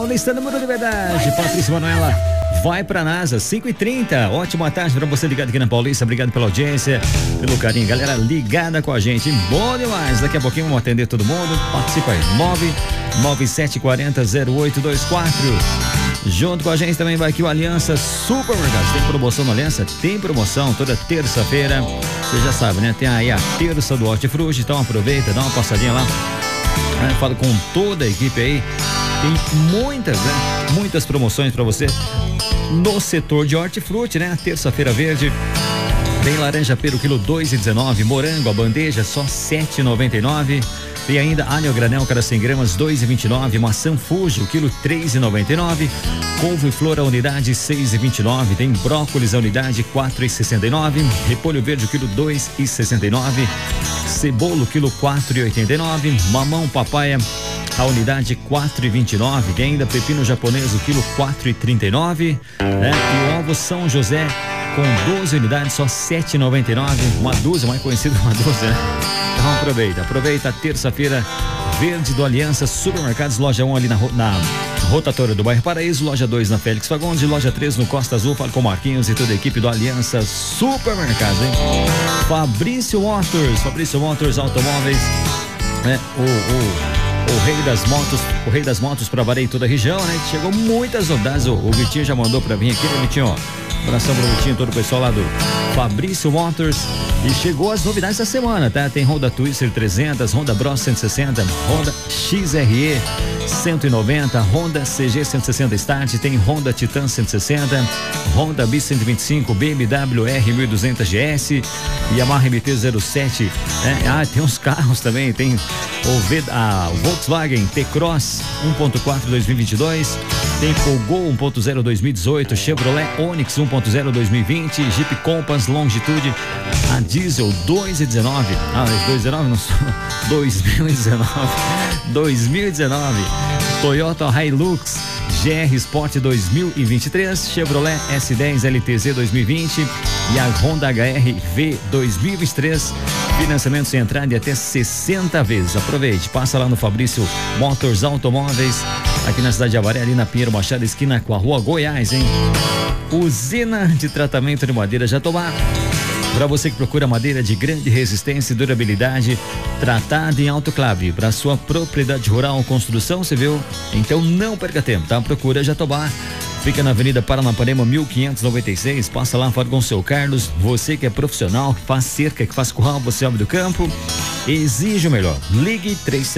Paulista, número de verdade. Patrícia Manuela vai pra NASA, 5h30. Ótima tarde pra você ligado aqui na Paulista. Obrigado pela audiência, pelo carinho. Galera ligada com a gente. Bom demais. Daqui a pouquinho vamos atender todo mundo. Participa aí. 997400824. Junto com a gente também vai aqui o Aliança Supermercados. Tem promoção no Aliança? Tem promoção toda terça-feira. Você já sabe, né? Tem aí a terça do Hortifruti. Então aproveita, dá uma passadinha lá. Falo com toda a equipe aí. Tem muitas promoções para você no setor de hortifruti, né? Terça-feira verde. Tem laranja pelo quilo 2,19. Morango, a bandeja só 7,99. Tem ainda alho granel cada 100 gramas 2,29. Maçã Fuji, o quilo 3,99. Couve-flor a unidade 6,29. Tem brócolis a unidade 4,69. Repolho verde o quilo 2,69. Cebola o quilo 4,89. Mamão papaya a unidade 4,29. Tem ainda pepino japonês o quilo 4,39, né? E o ovo São José com 12 unidades só 7,99. Uma dúzia, mais conhecida uma dúzia, né? Então aproveita a terça-feira verde do Aliança Supermercados, loja 1 ali na rotatória do bairro Paraíso, loja 2 na Félix Fagundes, loja 3 no Costa Azul. Fala com o Marquinhos e toda a equipe do Aliança Supermercados, hein? Fabrício Motors Automóveis, né? O rei das motos para vareio toda a região, né? Chegou muitas novidades. O Vitinho já mandou para vir aqui, né, Vitinho? Abração pro Vitinho, todo o pessoal lá do Fabrício Motors. E chegou as novidades da semana, tá? Tem Honda Twister 300, Honda Bros 160, Honda XRE 190, Honda CG 160 Start, tem Honda Titan 160, Honda Bis 125, BMW R1200 GS, Yamaha MT-07, né? Tem uns carros também, tem a Volkswagen T-Cross 1.4 2022, tem o Gol 1.0 2018, Chevrolet Onix 1.0 2020, Jeep Compass Longitude a diesel 2,19. 2,19 não, 2019. Toyota Hilux GR Sport 2023, Chevrolet S10 LTZ 2020 e a Honda HR V 2023. Financiamento sem entrada de até 60 vezes. Aproveite, passa lá no Fabrício Motors Automóveis, aqui na cidade de Avaré, ali na Pinheiro Machado, esquina com a Rua Goiás, hein? Usina de tratamento de madeira Jatobá. Para você que procura madeira de grande resistência e durabilidade, tratada em autoclave para sua propriedade rural ou construção civil, então não perca tempo, tá? Procura Jatobá. Fica na Avenida Paranapanema 1596, passa lá, fala com o seu Carlos. Você que é profissional, que faz cerca, que faz curral, você é homem do campo, exige o melhor. Ligue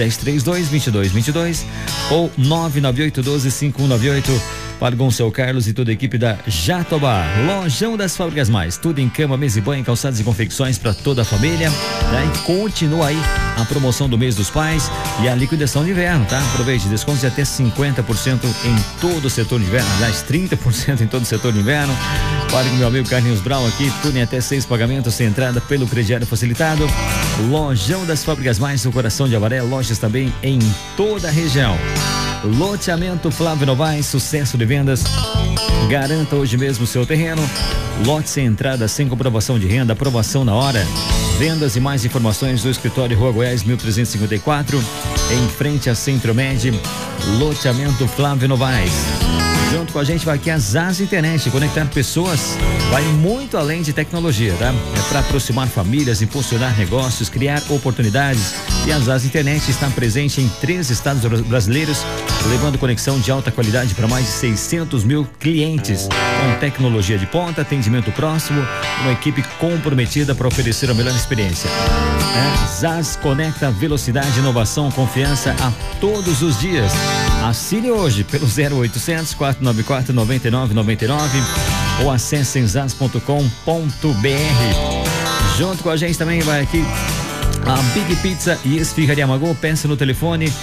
3732-2222 ou 99812-5198. Fale com o seu Carlos e toda a equipe da Jatobá. Lojão das Fábricas Mais, tudo em cama, mesa e banho, calçados e confecções para toda a família, né? E continua aí a promoção do mês dos pais e a liquidação de inverno, tá? Aproveite, descontos de até 50% em todo o setor de inverno, aliás, 30% em todo o setor de inverno. Fale com meu amigo Carlinhos Brau aqui, tudo em até 6 pagamentos sem entrada pelo crediário facilitado. Lojão das Fábricas Mais, no coração de Avaré, lojas também em toda a região. Loteamento Flávio Novaes, sucesso de vendas. Garanta hoje mesmo o seu terreno. Lote sem entrada, sem comprovação de renda, aprovação na hora. Vendas e mais informações do escritório Rua Goiás 1354, em frente a Centro-Med. Loteamento Flávio Novaes. Junto com a gente vai aqui a Zaz Internet, conectar pessoas, vai muito além de tecnologia, tá? É para aproximar famílias, impulsionar negócios, criar oportunidades. E a Zaz Internet está presente em 3 estados brasileiros, levando conexão de alta qualidade para mais de 600 mil clientes, com tecnologia de ponta, atendimento próximo, uma equipe comprometida para oferecer a melhor experiência. Zaz conecta velocidade, inovação, confiança a todos os dias. Assine hoje pelo 0800 494 9999 ou acesse em zaz.com.br. Junto com a gente também vai aqui a Big Pizza e Esfirraria Magô. Peça no telefone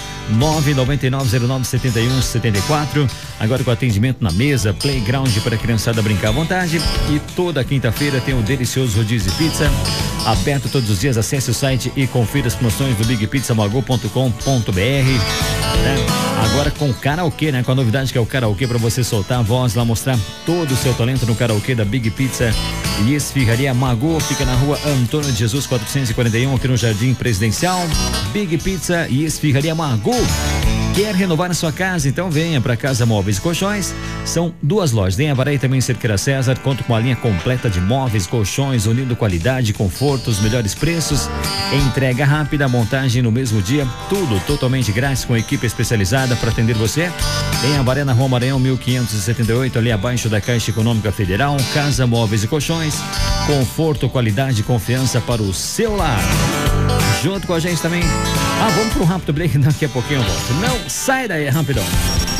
999097174. Agora com atendimento na mesa, playground para a criançada brincar à vontade. E toda quinta-feira tem o delicioso rodízio pizza, aberto todos os dias. Acesse o site e confira as promoções do bigpizzamagô.com.br. Agora com karaokê, né? Com a novidade que é o karaokê para você soltar a voz lá, mostrar todo o seu talento no karaokê da Big Pizza e Esfirraria Magô. Fica na rua Antônio de Jesus 441, aqui no Jardim Presidencial. Big Pizza e Esfirraria Magô. Quer renovar a sua casa? Então venha para Casa Móveis e Colchões. São 2 lojas, em Avaré e também em Cerqueira César. Conta com uma linha completa de móveis, colchões, unindo qualidade, conforto, os melhores preços, entrega rápida, montagem no mesmo dia, tudo totalmente grátis com equipe especializada para atender você. Em Avaré, na Rua Maranhão 1578, ali abaixo da Caixa Econômica Federal. Casa Móveis e Colchões, conforto, qualidade e confiança para o seu lar. Junto com a gente também. Vamos para um rápido break, daqui a pouquinho eu volto. Não sai daí, rapidão.